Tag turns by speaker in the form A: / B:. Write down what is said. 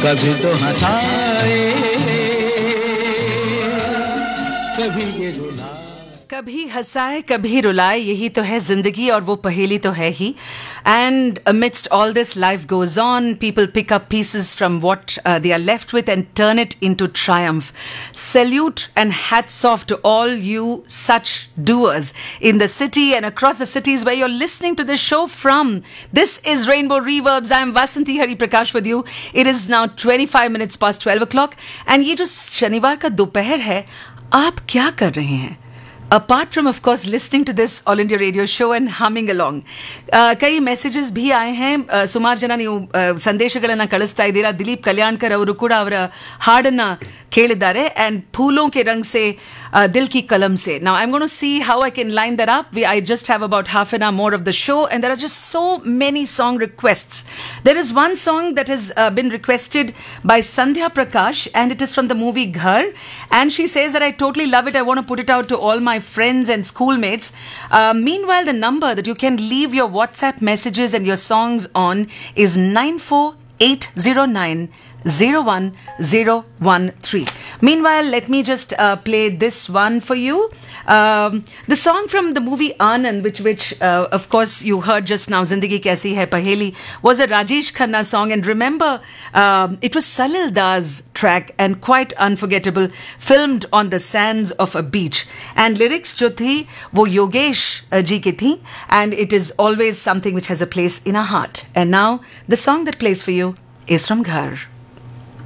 A: कभी तो हंसाए, कभी ये रुलाए।
B: कभी हंसाए कभी रुलाए, यही तो है जिंदगी और वो पहेली तो है ही. And amidst all this, life goes on. People pick up pieces from what they are left with and turn it into triumph. Salute and hats off to all you such doers in the city and across the cities where you're listening to this show from. This is Rainbow Reverbs. I'm Vasanti Hariprakash with you. It is now 25 minutes past 12 o'clock. And ये जो शनिवार का दोपहर है, आप क्या कर रहे हैं? Apart from, of course, listening to this All India Radio show and humming along. ಕೈ ಮೆಸೇಜಸ್ भी ಆए हैं. ಸುಮಾರು ಜನ ನೀವು ಸಂದೇಶಗಳನ್ನು ಕಳಿಸ್ತಾ ಇದ್ದೀರಾ. ದಿಲೀಪ್ ಕಲ್ಯಾಣ್ಕರ್ ಅವರು ಕೂಡ ಅವರ ಹಾಡನ್ನ ಕೇಳಿದ್ದಾರೆ. And फूलों के रंग से दिल की कलम से. Now I'm going to see how I can line that up. I just have about half an hour more of the show and there are just so many song requests. There is one song that has been requested by Sandhya Prakash and it is from the movie Ghar, and she says that I totally love it. I want to put it out to all my friends and schoolmates. Meanwhile, the number that you can leave your WhatsApp messages and your songs on is 94809 01013. Meanwhile, let me just play this one for you. The song from the movie Anand, which of course you heard just now, Zindagi Kaisi Hai Paheli, was a Rajesh Khanna song. And remember, it was Salil Das track and quite unforgettable, filmed on the sands of a beach. And lyrics jo thi, wo Yogesh ji ki thi, and it is always something which has a place in our heart. And now, the song that plays for you is from Ghar.